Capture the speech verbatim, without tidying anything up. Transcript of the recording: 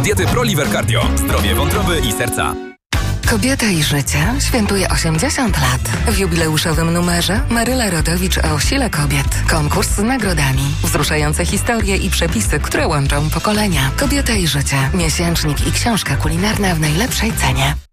Diety ProLiver Cardio. Zdrowie wątroby i serca. Kobieta i życie świętuje osiemdziesiąt lat. W jubileuszowym numerze Maryla Rodowicz o sile kobiet. Konkurs z nagrodami. Wzruszające historie i przepisy, które łączą pokolenia. Kobieta i życie. Miesięcznik i książka kulinarna w najlepszej cenie.